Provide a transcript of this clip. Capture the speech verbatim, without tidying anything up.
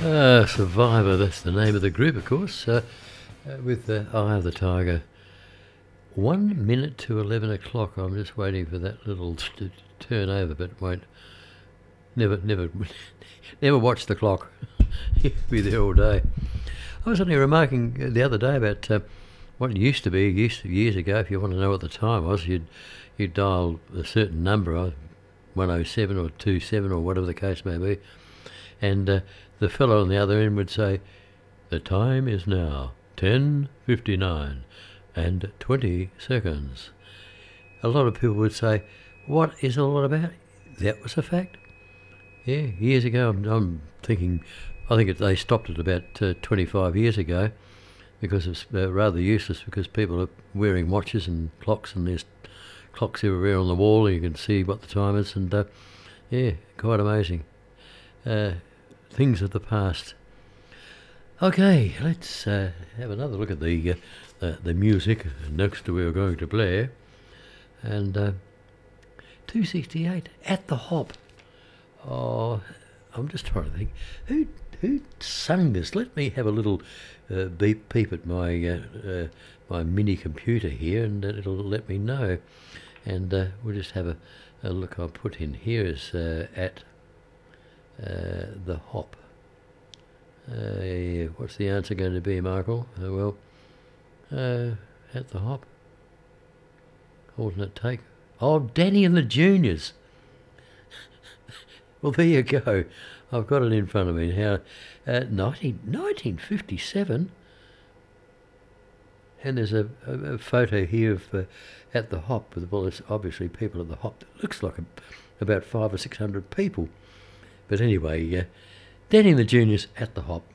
Uh, Survivor, that's the name of the group, of course, uh, uh, with uh, Eye of the Tiger. One minute to eleven o'clock. I'm just waiting for that little to turn over, but won't. Never, never, never watch the clock. You'll be there all day. I was only remarking the other day about uh, what it used to be used to, years ago. If you want to know what the time was, you'd you'd dial a certain number, one oh seven or two seven or whatever the case may be, and uh, the fellow on the other end would say, "The time is now ten fifty-nine and twenty seconds." A lot of people would say, "What is all that about?" That was a fact. Yeah, years ago. I'm, I'm thinking, I think it, they stopped it about uh, twenty-five years ago because it's uh, rather useless, because people are wearing watches and clocks, and there's clocks everywhere on the wall, and you can see what the time is, and uh, yeah, quite amazing. Uh, things of the past. Okay, let's uh, have another look at the, uh, the the music next to we're going to play, and uh, two sixty-eight at the Hop. Oh, I'm just trying to think who who sung this. Let me have a little uh, beep peep at my uh, uh, my mini computer here, and it'll let me know. And uh, we'll just have a, a look. I'll put in here is uh, at uh, the Hop. Uh, what's the answer going to be, Michael? Uh, well, uh, at the Hop. Alternate take. Oh, Danny and the Juniors. Well, there you go. I've got it in front of me now. Uh, nineteen, nineteen fifty-seven. And there's a, a, a photo here of uh, at the Hop with, well, there's obviously people at the Hop. It looks like a, about five or six hundred people. But anyway, uh, Danny and the Juniors at the Hop.